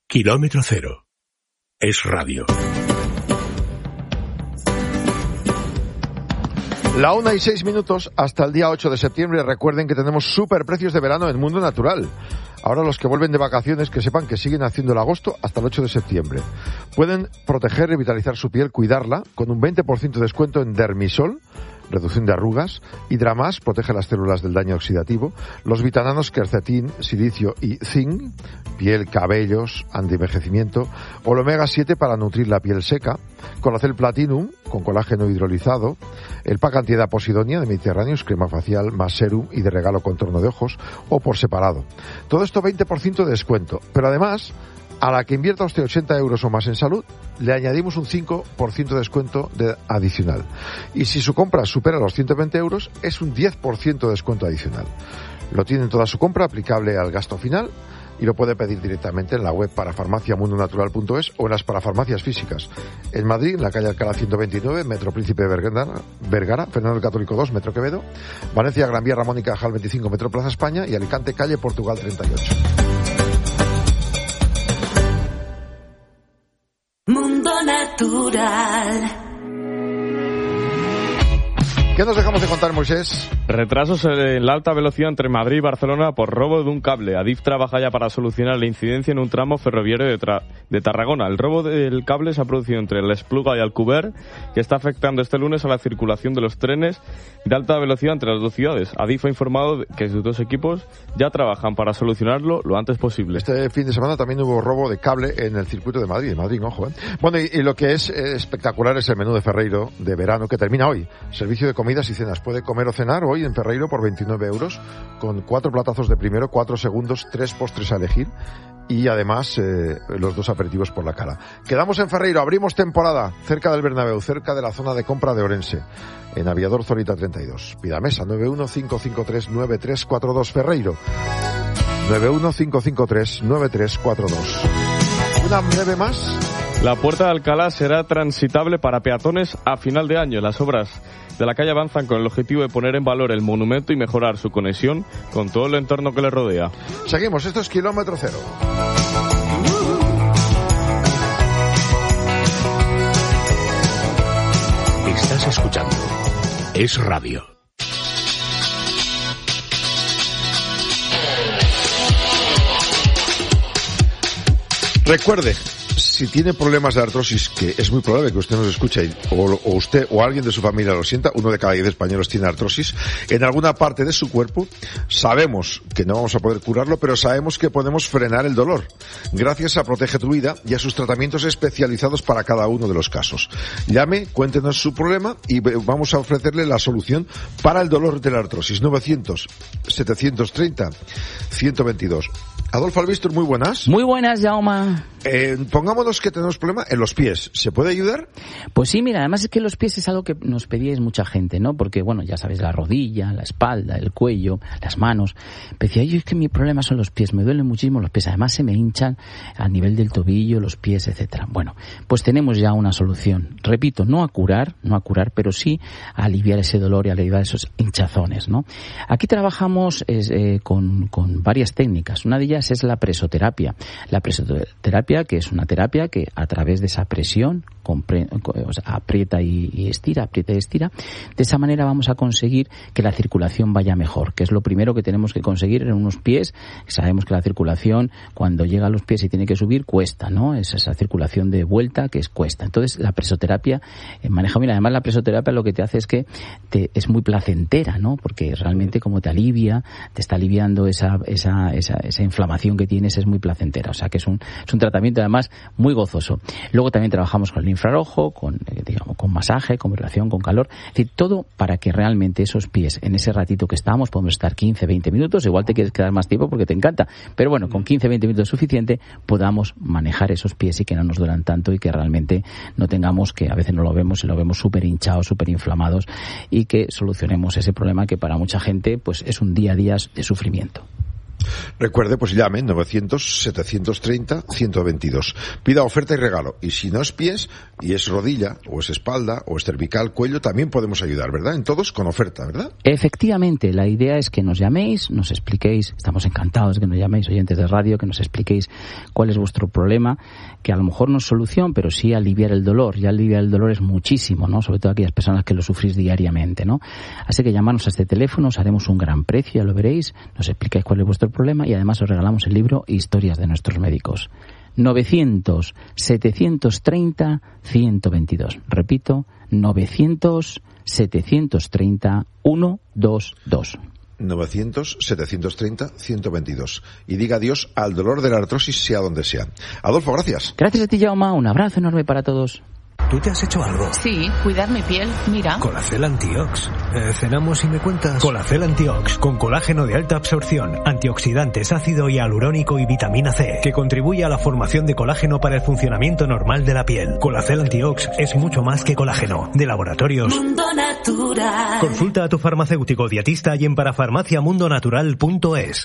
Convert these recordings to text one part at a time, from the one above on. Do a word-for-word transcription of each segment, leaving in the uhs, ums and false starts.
Kilómetro cero. Es radio. La una y seis minutos hasta el día ocho de septiembre. Recuerden que tenemos superprecios de verano en Mundo Natural. Ahora los que vuelven de vacaciones, que sepan que siguen haciendo el agosto hasta el ocho de septiembre. Pueden proteger, revitalizar su piel, cuidarla, con un veinte por ciento de descuento en Dermisol, reducción de arrugas, Hidramas, protege las células del daño oxidativo, los vitananos quercetín, silicio y zinc, piel, cabellos, antienvejecimiento, o el omega siete para nutrir la piel seca, Colacel Platinum, con colágeno hidrolizado, el pack antiedad Posidonia de Mediterráneos, crema facial más serum y de regalo contorno de ojos, o por separado. Todo esto veinte por ciento de descuento, pero además, a la que invierta usted ochenta euros o más en salud, le añadimos un cinco por ciento de descuento de adicional. Y si su compra supera los ciento veinte euros, es un diez por ciento de descuento adicional. Lo tiene en toda su compra, aplicable al gasto final, y lo puede pedir directamente en la web parafarmacia mundo natural punto es o en las parafarmacias físicas. En Madrid, en la calle Alcalá ciento veintinueve, Metro Príncipe Vergara, Vergara, Fernando el Católico dos, Metro Quevedo, Valencia, Gran Vía, Ramón y Cajal veinticinco, Metro Plaza España, y Alicante, calle Portugal treinta y ocho. Mundo Natural. ¿Qué nos dejamos de contar, Moisés? Retrasos en la alta velocidad entre Madrid y Barcelona por robo de un cable. Adif trabaja ya para solucionar la incidencia en un tramo ferroviario de, tra- de Tarragona. El robo del cable se ha producido entre La Espluga y Alcover, que está afectando este lunes a la circulación de los trenes de alta velocidad entre las dos ciudades. Adif ha informado que sus dos equipos ya trabajan para solucionarlo lo antes posible. Este fin de semana también hubo robo de cable en el circuito de Madrid. De Madrid, ojo, ¿eh? Bueno, y, y lo que es eh, espectacular es el menú de Ferreiro de verano, que termina hoy. Servicio de comidas y cenas. Puede comer o cenar hoy en Ferreiro por veintinueve euros, con cuatro platazos de primero, cuatro segundos, tres postres a elegir y además eh, los dos aperitivos por la cara. Quedamos en Ferreiro, abrimos temporada cerca del Bernabéu, cerca de la zona de compra de Orense, en Aviador Zorita treinta y dos. Pida mesa nueve uno cinco cinco tres nueve tres cuatro dos Ferreiro. nueve uno cinco cinco tres nueve tres cuatro dos. Una breve más. La Puerta de Alcalá será transitable para peatones a final de año. Las obras de la calle avanzan con el objetivo de poner en valor el monumento y mejorar su conexión con todo el entorno que le rodea. Seguimos, esto es Kilómetro Cero. Estás escuchando Es Radio. Recuerde, si tiene problemas de artrosis, que es muy probable que usted nos escuche, o, o usted o alguien de su familia lo sienta, uno de cada diez españoles tiene artrosis, en alguna parte de su cuerpo, sabemos que no vamos a poder curarlo, pero sabemos que podemos frenar el dolor, gracias a Protege tu Vida y a sus tratamientos especializados para cada uno de los casos. Llame, cuéntenos su problema y vamos a ofrecerle la solución para el dolor de la artrosis. novecientos, setecientos treinta, ciento veintidós. Adolfo Albistur, muy buenas. Muy buenas, Jaume. Eh, pongámonos que tenemos problema en los pies. ¿Se puede ayudar? Pues sí, mira, además es que los pies es algo que nos pedíais mucha gente, ¿no? Porque, bueno, ya sabéis, la rodilla, la espalda, el cuello, las manos. Pero decía, yo es que mi problema son los pies, me duelen muchísimo los pies. Además se me hinchan a nivel del tobillo, los pies, etcétera. Bueno, pues tenemos ya una solución. Repito, no a curar, no a curar, pero sí a aliviar ese dolor y a aliviar esos hinchazones, ¿no? Aquí trabajamos eh, con, con varias técnicas. Una de ellas es la presoterapia. La presoterapia, que es una terapia que a través de esa presión compre, o sea, aprieta y, y estira, aprieta y estira. De esa manera vamos a conseguir que la circulación vaya mejor, que es lo primero que tenemos que conseguir en unos pies. Sabemos que la circulación, cuando llega a los pies y tiene que subir, cuesta, ¿no? Es esa circulación de vuelta que es cuesta. Entonces, la presoterapia eh, maneja bien. Además, la presoterapia lo que te hace es que te, es muy placentera, ¿no? Porque realmente como te alivia, te está aliviando esa, esa, esa, esa inflamación que tienes, es muy placentera. O sea, que es un, es un tratamiento además muy gozoso. Luego también trabajamos con el infrarrojo, con, eh, digamos, con masaje, con vibración, con calor. Es decir, todo para que realmente esos pies, en ese ratito que estamos, podemos estar quince, veinte minutos, igual te quieres quedar más tiempo porque te encanta, pero bueno, con quince, veinte minutos es suficiente, podamos manejar esos pies y que no nos duelan tanto y que realmente no tengamos que, a veces no lo vemos y lo vemos súper hinchados, súper inflamados, y que solucionemos ese problema que para mucha gente pues es un día a día de sufrimiento. Recuerde, pues llame novecientos, setecientos treinta, ciento veintidós. Pida oferta y regalo. Y si no es pies, y es rodilla, o es espalda, o es cervical, cuello, también podemos ayudar, ¿verdad? En todos con oferta, ¿verdad? Efectivamente, la idea es que nos llaméis, nos expliquéis, estamos encantados de que nos llaméis, oyentes de radio, que nos expliquéis cuál es vuestro problema, que a lo mejor no es solución, pero sí aliviar el dolor. Y aliviar el dolor es muchísimo, ¿no? Sobre todo aquellas personas que lo sufrís diariamente, ¿no? Así que llamarnos a este teléfono, os haremos un gran precio, ya lo veréis, nos explicáis cuál es vuestro problema y además os regalamos el libro Historias de nuestros médicos. novecientos, setecientos treinta, ciento veintidós. Repito, novecientos, setecientos treinta, ciento veintidós. novecientos, setecientos treinta, ciento veintidós. Y diga adiós al dolor de la artrosis, sea donde sea. Adolfo, gracias. Gracias a ti, Jaume. Un abrazo enorme para todos. ¿Tú te has hecho algo? Sí, cuidar mi piel, mira. Colacel Antiox. Eh, cenamos y me cuentas. Colacel Antiox, con colágeno de alta absorción, antioxidantes, ácido hialurónico y vitamina C, que contribuye a la formación de colágeno para el funcionamiento normal de la piel. Colacel Antiox es mucho más que colágeno. De laboratorios Mundo Natural. Consulta a tu farmacéutico dietista y en parafarmacia mundo natural punto es.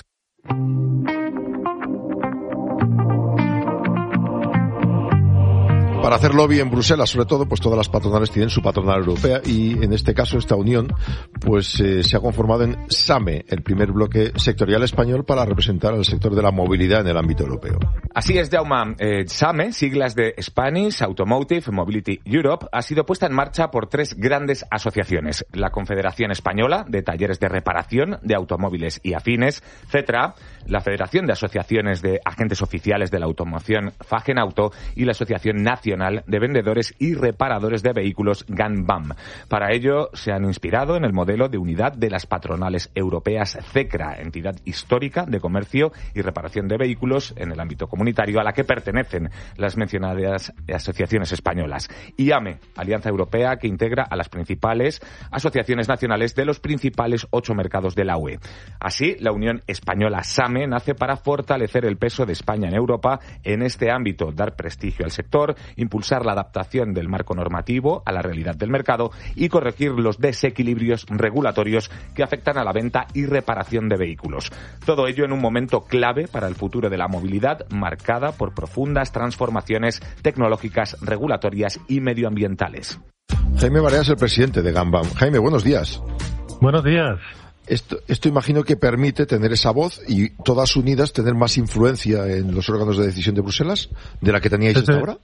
Para hacer lobby en Bruselas, sobre todo, pues todas las patronales tienen su patronal europea y en este caso esta unión pues eh, se ha conformado en SAME, el primer bloque sectorial español para representar al sector de la movilidad en el ámbito europeo. Así es, Jaume. Eh, SAME, siglas de Spanish Automotive Mobility Europe, ha sido puesta en marcha por tres grandes asociaciones. La Confederación Española de Talleres de Reparación de Automóviles y Afines, CETRA, la Federación de Asociaciones de Agentes Oficiales de la Automoción, Fagenauto, y la Asociación Nacional de Vendedores y Reparadores de Vehículos, GANBAM. Para ello se han inspirado en el modelo de unidad de las patronales europeas CECRA, entidad histórica de comercio y reparación de vehículos en el ámbito comunitario a la que pertenecen las mencionadas asociaciones españolas, y AME, Alianza Europea, que integra a las principales asociaciones nacionales de los principales ocho mercados de la U E. Así, la Unión Española SAME nace para fortalecer el peso de España en Europa en este ámbito, dar prestigio al sector, impulsar la adaptación del marco normativo a la realidad del mercado y corregir los desequilibrios regulatorios que afectan a la venta y reparación de vehículos. Todo ello en un momento clave para el futuro de la movilidad, marcada por profundas transformaciones tecnológicas, regulatorias y medioambientales. Jaime Barea es el presidente de GANBAM. Jaime, buenos días. Buenos días. Esto, esto imagino que permite tener esa voz y todas unidas tener más influencia en los órganos de decisión de Bruselas de la que teníais ese, hasta ahora.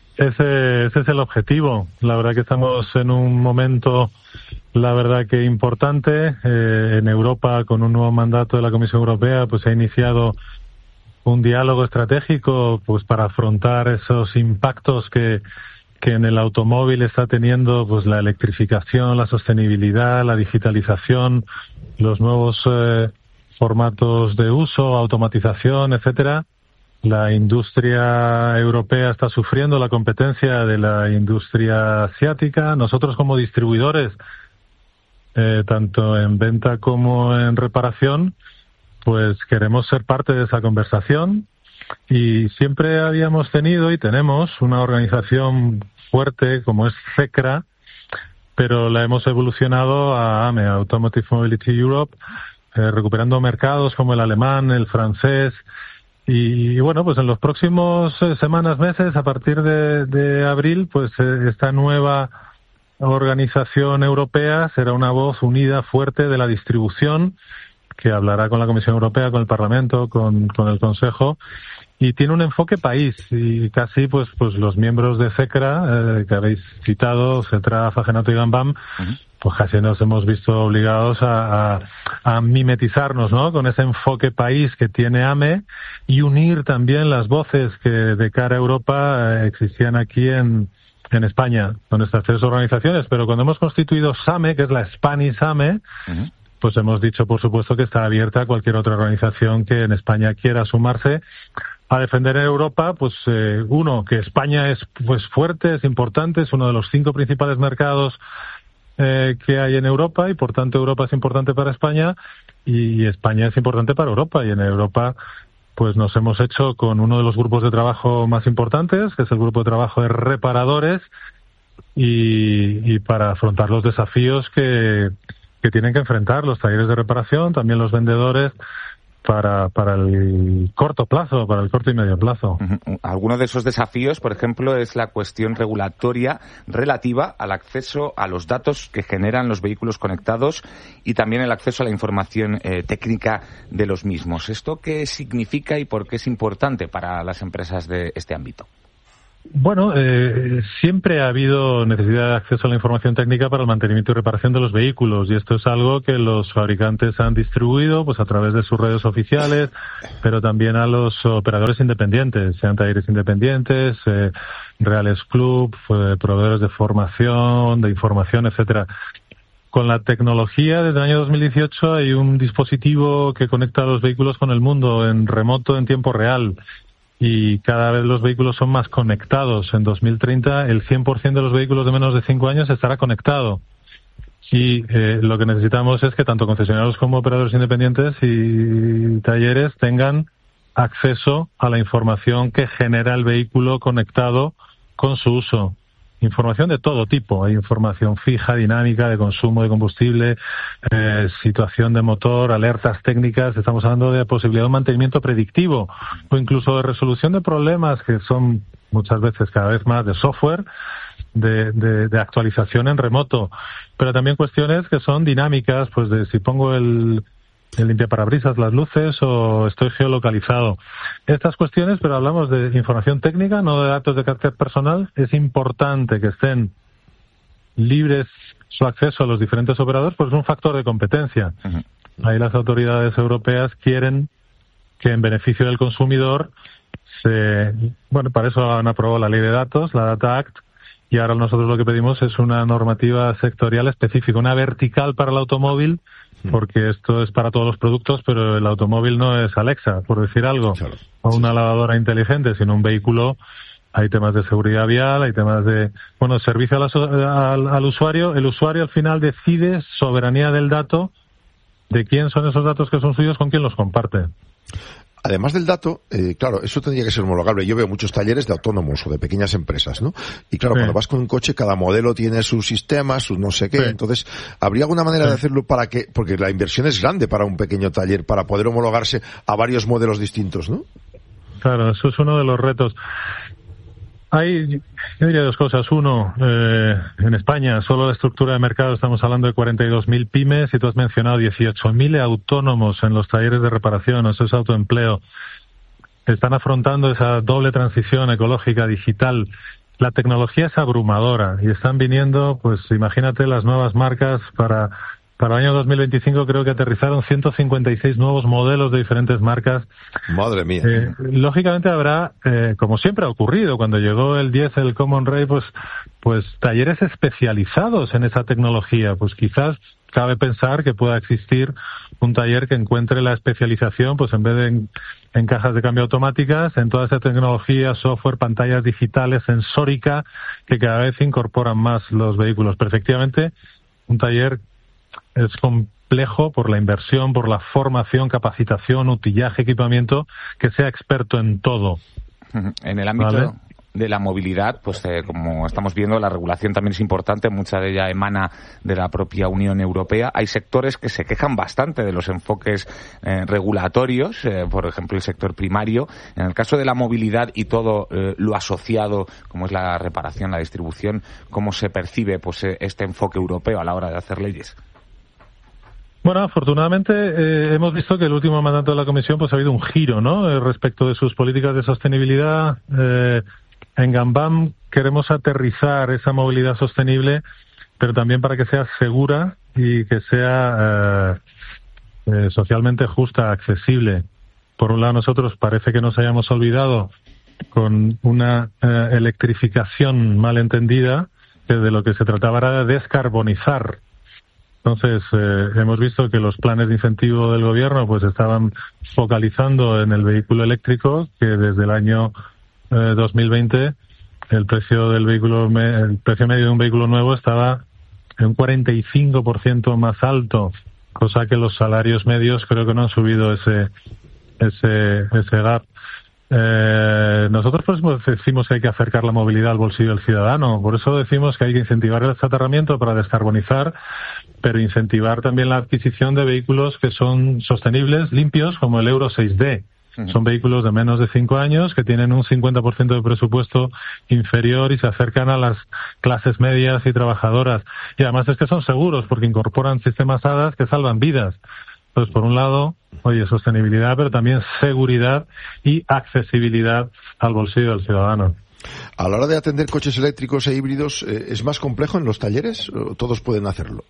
Ese, ese es el objetivo. La verdad que estamos en un momento, la verdad que importante. Eh, en Europa, con un nuevo mandato de la Comisión Europea, pues se ha iniciado un diálogo estratégico pues para afrontar esos impactos que que en el automóvil está teniendo pues la electrificación, la sostenibilidad, la digitalización, los nuevos eh, formatos de uso, automatización, etcétera. La industria europea está sufriendo la competencia de la industria asiática. Nosotros como distribuidores, eh, tanto en venta como en reparación, pues queremos ser parte de esa conversación. Y siempre habíamos tenido y tenemos una organización fuerte como es CECRA, pero la hemos evolucionado a AME, Automotive Mobility Europe, eh, recuperando mercados como el alemán, el francés. Y, y bueno, pues en los próximos eh, semanas, meses, a partir de, de abril, pues eh, esta nueva organización europea será una voz unida, fuerte de la distribución, que hablará con la Comisión Europea, con el Parlamento, con, con el Consejo, y tiene un enfoque país, y casi pues pues los miembros de CECRA, eh, que habéis citado, CETRA, Fagenauto y GANBAM, uh-huh. pues casi nos hemos visto obligados a, a, a mimetizarnos, ¿no?, con ese enfoque país que tiene AME, y unir también las voces que de cara a Europa eh, existían aquí en en España, con estas tres organizaciones. Pero cuando hemos constituido SAME, que es la Spanish AME, uh-huh. pues hemos dicho, por supuesto, que está abierta a cualquier otra organización que en España quiera sumarse a defender en Europa, pues eh, uno, que España es pues fuerte, es importante, es uno de los cinco principales mercados eh, que hay en Europa, y por tanto Europa es importante para España y España es importante para Europa. Y en Europa pues nos hemos hecho con uno de los grupos de trabajo más importantes, que es el grupo de trabajo de reparadores, y, y para afrontar los desafíos que que tienen que enfrentar los talleres de reparación, también los vendedores, para, para el corto plazo, para el corto y medio plazo. Uh-huh. Alguno de esos desafíos, por ejemplo, es la cuestión regulatoria relativa al acceso a los datos que generan los vehículos conectados y también el acceso a la información eh, técnica de los mismos. ¿Esto qué significa y por qué es importante para las empresas de este ámbito? Bueno, eh, siempre ha habido necesidad de acceso a la información técnica para el mantenimiento y reparación de los vehículos, y esto es algo que los fabricantes han distribuido pues a través de sus redes oficiales, pero también a los operadores independientes, sean talleres independientes, eh, reales club, eh, proveedores de formación, de información, etcétera. Con la tecnología, desde el año dos mil dieciocho hay un dispositivo que conecta los vehículos con el mundo en remoto, en tiempo real. Y cada vez los vehículos son más conectados. En dos mil treinta el cien por ciento de los vehículos de menos de cinco años estará conectado. Y eh, lo que necesitamos es que tanto concesionarios como operadores independientes y talleres tengan acceso a la información que genera el vehículo conectado con su uso. Información de todo tipo. Hay información fija, dinámica, de consumo de combustible, eh, situación de motor, alertas técnicas. Estamos hablando de posibilidad de un mantenimiento predictivo o incluso de resolución de problemas que son muchas veces cada vez más de software, de, de, de actualización en remoto. Pero también cuestiones que son dinámicas, pues de si pongo el el limpiaparabrisas, las luces o estoy geolocalizado. Estas cuestiones, pero hablamos de información técnica, no de datos de carácter personal. Es importante que estén libres su acceso a los diferentes operadores, pues es un factor de competencia. Uh-huh. Ahí las autoridades europeas quieren que en beneficio del consumidor se... Bueno, para eso han aprobado la ley de datos, la Data Act, y ahora nosotros lo que pedimos es una normativa sectorial específica, una vertical para el automóvil, porque esto es para todos los productos, pero el automóvil no es Alexa, por decir algo, claro, o una lavadora inteligente, sino un vehículo. Hay temas de seguridad vial, hay temas de, bueno, servicio al, al, al usuario. El usuario al final decide soberanía del dato, de quién son esos datos que son suyos, con quién los comparte. Además del dato, eh, claro, eso tendría que ser homologable. Yo veo muchos talleres de autónomos o de pequeñas empresas, ¿no? Y claro, sí, cuando vas con un coche, cada modelo tiene sus sistemas, sus no sé qué. Sí. Entonces, ¿habría alguna manera sí. de hacerlo para que, porque la inversión es grande para un pequeño taller, para poder homologarse a varios modelos distintos, ¿no? Claro, eso es uno de los retos. Hay, yo diría dos cosas. Uno, eh, en España, solo la estructura de mercado, estamos hablando de cuarenta y dos mil pymes, y tú has mencionado dieciocho mil autónomos en los talleres de reparación, eso es autoempleo. Están afrontando esa doble transición ecológica, digital. La tecnología es abrumadora y están viniendo, pues imagínate las nuevas marcas para... Para el año dos mil veinticinco creo que aterrizaron ciento cincuenta y seis nuevos modelos de diferentes marcas. Madre mía. Eh, lógicamente habrá, eh, como siempre ha ocurrido, cuando llegó el diez, el Common Rail, pues, pues talleres especializados en esa tecnología. Pues quizás cabe pensar que pueda existir un taller que encuentre la especialización, pues en vez de en, en cajas de cambio automáticas, en toda esa tecnología, software, pantallas digitales, sensórica, que cada vez incorporan más los vehículos. Pero efectivamente, un taller es complejo por la inversión, por la formación, capacitación, utillaje, equipamiento, que sea experto en todo. En el ámbito ¿Vale? de la movilidad, pues eh, como estamos viendo, la regulación también es importante, mucha de ella emana de la propia Unión Europea. Hay sectores que se quejan bastante de los enfoques eh, regulatorios, eh, por ejemplo el sector primario. En el caso de la movilidad y todo eh, lo asociado, como es la reparación, la distribución, ¿cómo se percibe pues eh, este enfoque europeo a la hora de hacer leyes? Bueno, afortunadamente eh, hemos visto que el último mandato de la Comisión pues ha habido un giro, ¿no? Eh, respecto de sus políticas de sostenibilidad. Eh, en Gambam queremos aterrizar esa movilidad sostenible, pero también para que sea segura y que sea eh, eh, socialmente justa, accesible. Por un lado, nosotros parece que nos hayamos olvidado con una eh, electrificación mal entendida, que de lo que se trataba era de descarbonizar. Entonces, eh, hemos visto que los planes de incentivo del gobierno pues estaban focalizando en el vehículo eléctrico, que desde el año eh, dos mil veinte el precio del vehículo, me, el precio medio de un vehículo nuevo estaba en un cuarenta y cinco por ciento más alto, cosa que los salarios medios creo que no han subido ese ese ese gap. Eh, nosotros por eso decimos que hay que acercar la movilidad al bolsillo del ciudadano. Por eso decimos que hay que incentivar el achatarramiento para descarbonizar, pero incentivar también la adquisición de vehículos que son sostenibles, limpios, como el Euro seis D. Son vehículos de menos de cinco años que tienen un cincuenta por ciento de presupuesto inferior y se acercan a las clases medias y trabajadoras. Y además es que son seguros porque incorporan sistemas A D A S que salvan vidas. Entonces, por un lado, oye, sostenibilidad, pero también seguridad y accesibilidad al bolsillo del ciudadano. A la hora de atender coches eléctricos e híbridos, eh, ¿es más complejo en los talleres o todos pueden hacerlo?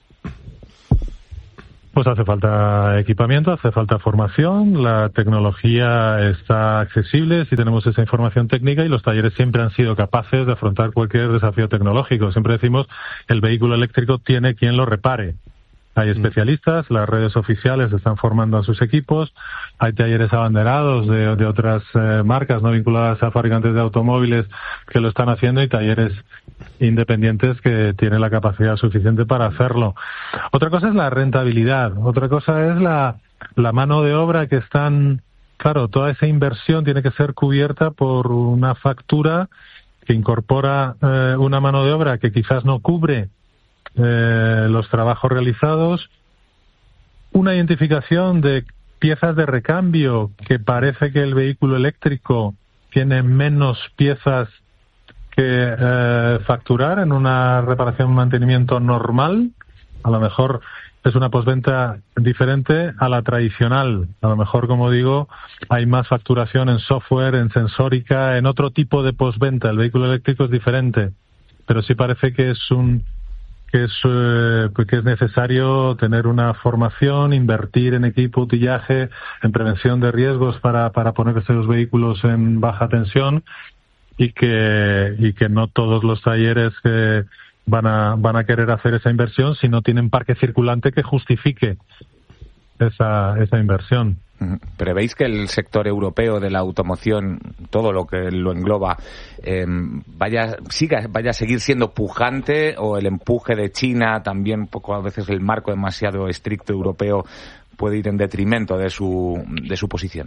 Pues hace falta equipamiento, hace falta formación, la tecnología está accesible si tenemos esa información técnica y los talleres siempre han sido capaces de afrontar cualquier desafío tecnológico. Siempre decimos el vehículo eléctrico tiene quien lo repare. Hay especialistas, las redes oficiales están formando a sus equipos, hay talleres abanderados de, de otras eh, marcas no vinculadas a fabricantes de automóviles que lo están haciendo y talleres independientes que tienen la capacidad suficiente para hacerlo. Otra cosa es la rentabilidad, otra cosa es la, la mano de obra que están, claro, toda esa inversión tiene que ser cubierta por una factura que incorpora eh, una mano de obra que quizás no cubre Eh, los trabajos realizados, una identificación de piezas de recambio, que parece que el vehículo eléctrico tiene menos piezas que eh, facturar en una reparación y mantenimiento normal. A lo mejor es una postventa diferente a la tradicional. A lo mejor, como digo, hay más facturación en software, en sensórica, en otro tipo de postventa. El vehículo eléctrico es diferente, pero sí parece que es un que es, eh, que es necesario tener una formación, invertir en equipo, utillaje, en prevención de riesgos para, para poner estos vehículos en baja tensión y que, y que no todos los talleres que van a, van a querer hacer esa inversión si no tienen parque circulante que justifique esa, esa inversión. ¿Prevéis que el sector europeo de la automoción, todo lo que lo engloba, eh, vaya, siga, vaya a seguir siendo pujante, o el empuje de China, también un poco a veces el marco demasiado estricto europeo, puede ir en detrimento de su, de su posición?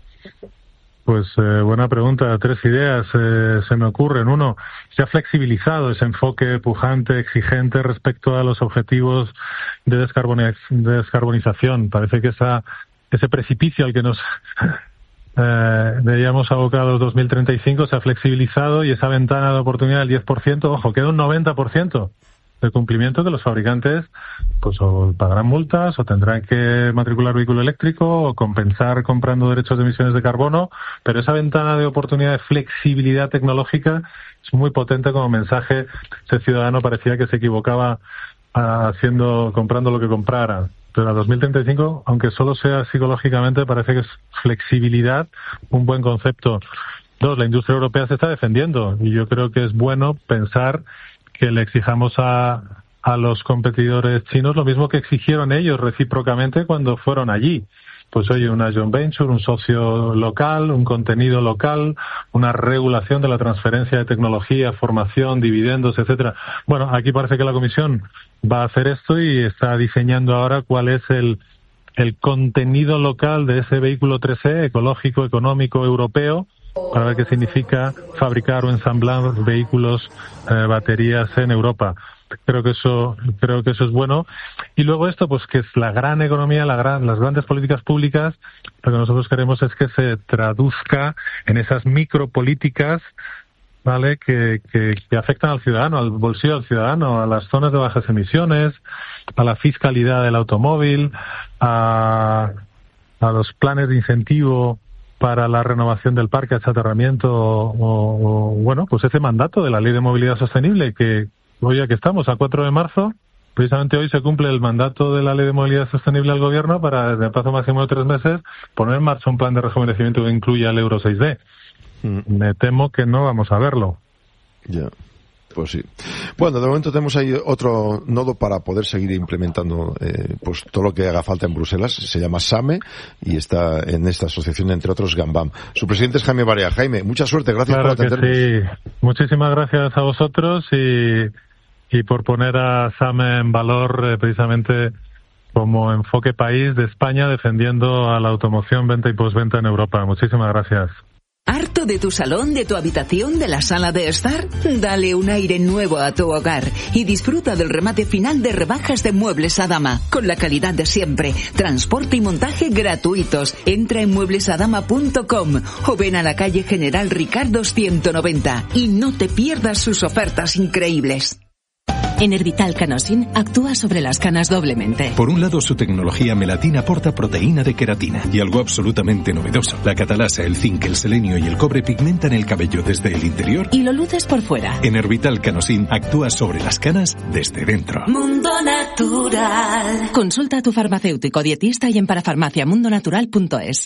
Pues eh, buena pregunta. Tres ideas eh, se me ocurren. Uno, se ha flexibilizado ese enfoque pujante, exigente respecto a los objetivos de, descarboniz- de descarbonización. Parece que esa ese precipicio al que nos eh, veíamos abocados dos mil treinta y cinco se ha flexibilizado y esa ventana de oportunidad del diez por ciento, ojo, queda un noventa por ciento de cumplimiento que los fabricantes pues o pagarán multas o tendrán que matricular vehículo eléctrico o compensar comprando derechos de emisiones de carbono, pero esa ventana de oportunidad de flexibilidad tecnológica es muy potente como mensaje. Ese ciudadano parecía que se equivocaba haciendo, comprando lo que comprara. Pero a dos mil treinta y cinco, aunque solo sea psicológicamente, parece que es flexibilidad un buen concepto. Dos, la industria europea se está defendiendo y yo creo que es bueno pensar que le exijamos a, a los competidores chinos lo mismo que exigieron ellos recíprocamente cuando fueron allí. Pues oye, una joint venture, un socio local, un contenido local, una regulación de la transferencia de tecnología, formación, dividendos, etcétera. Bueno, aquí parece que la Comisión va a hacer esto y está diseñando ahora cuál es el, el contenido local de ese vehículo tres E, ecológico, económico, europeo, para ver qué significa fabricar o ensamblar vehículos, eh, baterías en Europa. Creo que eso, creo que eso es bueno. Y luego esto, pues que es la gran economía, la gran, las grandes políticas públicas, lo que nosotros queremos es que se traduzca en esas micropolíticas, ¿vale? Que, que, que afectan al ciudadano, al bolsillo del ciudadano, a las zonas de bajas emisiones, a la fiscalidad del automóvil, a, a los planes de incentivo para la renovación del parque, achatarramiento, o, o, bueno, pues ese mandato de la Ley de Movilidad Sostenible que, hoy aquí estamos, a cuatro de marzo, precisamente hoy se cumple el mandato de la Ley de Movilidad Sostenible al Gobierno para, en el plazo máximo de tres meses, poner en marcha un plan de rejuvenecimiento que incluya el Euro seis D. Mm. Me temo que no vamos a verlo. Ya, pues sí. Bueno, de momento tenemos ahí otro nodo para poder seguir implementando eh, pues todo lo que haga falta en Bruselas. Se llama SAME y está en esta asociación, entre otros, Gambam. Su presidente es Jaime Barea. Jaime, mucha suerte. Gracias claro por atendernos. Que sí. Muchísimas gracias a vosotros y... y por poner a SAME en valor eh, precisamente como enfoque país de España defendiendo a la automoción, venta y postventa en Europa. Muchísimas gracias. ¿Harto de tu salón, de tu habitación, de la sala de estar? Dale un aire nuevo a tu hogar y disfruta del remate final de rebajas de Muebles Adama, con la calidad de siempre, transporte y montaje gratuitos. Entra en muebles adama punto com o ven a la calle General Ricardo ciento noventa y no te pierdas sus ofertas increíbles. Enervital Canosin actúa sobre las canas doblemente. Por un lado, su tecnología Melatina aporta proteína de queratina. Y algo absolutamente novedoso. La catalasa, el zinc, el selenio y el cobre pigmentan el cabello desde el interior. Y lo luces por fuera. Enervital Canosin actúa sobre las canas desde dentro. Mundo Natural. Consulta a tu farmacéutico dietista y en parafarmacia mundo natural punto es.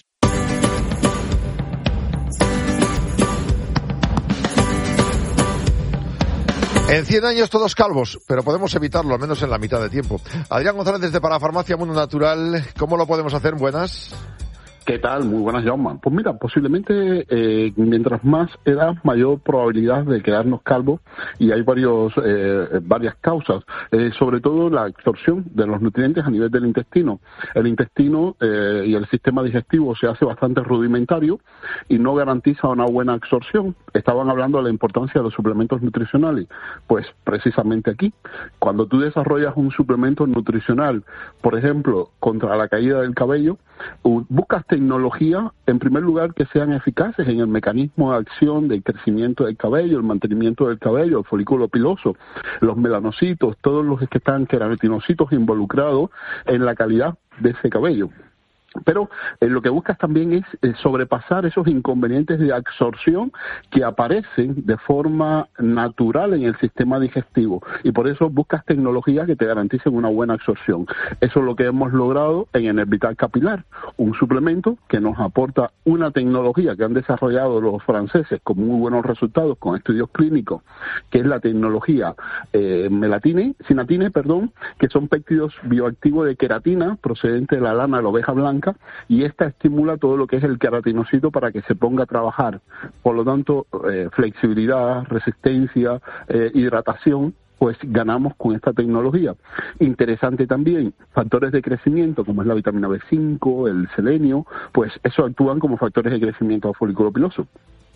En cien años todos calvos, pero podemos evitarlo, al menos en la mitad de tiempo. Adrián González, desde Parafarmacia Mundo Natural, ¿cómo lo podemos hacer? Buenas. ¿Qué tal? Muy buenas, Jaume. Pues mira, posiblemente eh, mientras más edad, mayor probabilidad de quedarnos calvos, y hay varios eh, varias causas, eh, sobre todo la absorción de los nutrientes a nivel del intestino. El intestino eh, y el sistema digestivo se hace bastante rudimentario y no garantiza una buena absorción. Estaban hablando de la importancia de los suplementos nutricionales. Pues precisamente aquí, cuando tú desarrollas un suplemento nutricional, por ejemplo, contra la caída del cabello, buscas tecnología, en primer lugar, que sean eficaces en el mecanismo de acción del crecimiento del cabello, el mantenimiento del cabello, el folículo piloso, los melanocitos, todos los que están queratinocitos involucrados en la calidad de ese cabello. Pero eh, lo que buscas también es eh, sobrepasar esos inconvenientes de absorción que aparecen de forma natural en el sistema digestivo, y por eso buscas tecnologías que te garanticen una buena absorción. Eso es lo que hemos logrado en Enervital Capilar, un suplemento que nos aporta una tecnología que han desarrollado los franceses con muy buenos resultados, con estudios clínicos, que es la tecnología eh, melatine, sinatine, perdón, que son péptidos bioactivos de queratina procedente de la lana de la oveja blanca, y esta estimula todo lo que es el queratinocito para que se ponga a trabajar. Por lo tanto, eh, flexibilidad, resistencia, eh, hidratación, pues ganamos con esta tecnología. Interesante también, factores de crecimiento como es la vitamina B cinco, el selenio, pues eso actúan como factores de crecimiento del folículo piloso.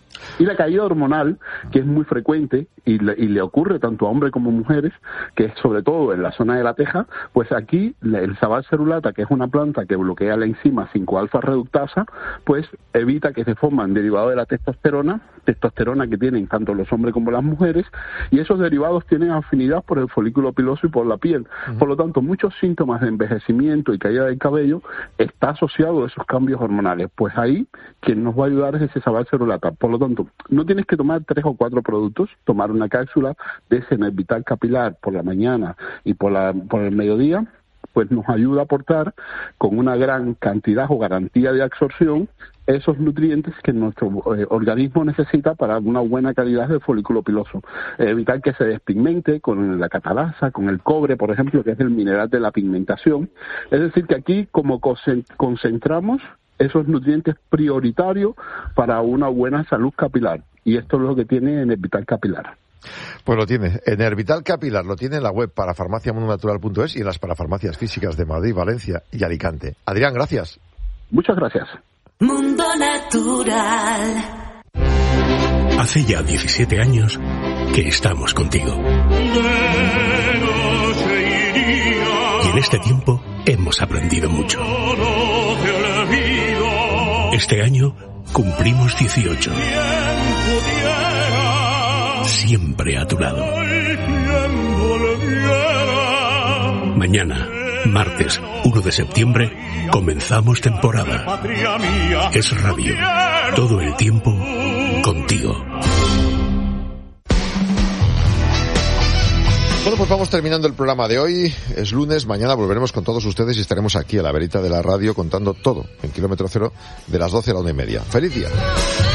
Y la caída hormonal, que es muy frecuente y le, y le ocurre tanto a hombres como mujeres, que es sobre todo en la zona de la teja, pues aquí el Sabal cerulata, que es una planta que bloquea la enzima cinco alfa reductasa, pues evita que se forman derivados de la testosterona, testosterona que tienen tanto los hombres como las mujeres, y esos derivados tienen afinidad por el folículo piloso y por la piel. Uh-huh. Por lo tanto, muchos síntomas de envejecimiento y caída del cabello está asociado a esos cambios hormonales. Pues ahí quien nos va a ayudar es ese Sabal cerulata. Por lo tanto, no tienes que tomar tres o cuatro productos, tomar una cápsula de ese Enervital Capilar por la mañana y por, la, por el mediodía, pues nos ayuda a aportar con una gran cantidad o garantía de absorción esos nutrientes que nuestro eh, organismo necesita para una buena calidad de folículo piloso. Eh, evitar que se despigmente con la catalasa, con el cobre, por ejemplo, que es el mineral de la pigmentación. Es decir, que aquí como concentramos esos nutrientes prioritarios para una buena salud capilar. Y esto es lo que tiene Enervital Capilar. Pues lo tiene. Enervital Capilar lo tiene en la web parafarmacia mundo natural punto es y en las parafarmacias físicas de Madrid, Valencia y Alicante. Adrián, gracias. Muchas gracias. Mundo Natural. Hace ya diecisiete años que estamos contigo. Y en este tiempo hemos aprendido mucho. Este año cumplimos dieciocho. Siempre a tu lado. Mañana, martes uno de septiembre, comenzamos temporada. Es Radio. Todo el tiempo contigo. Bueno, pues vamos terminando el programa de hoy. Es lunes, mañana volveremos con todos ustedes y estaremos aquí a la verita de la radio contando todo en Kilómetro Cero de las doce a la una y media. ¡Feliz día!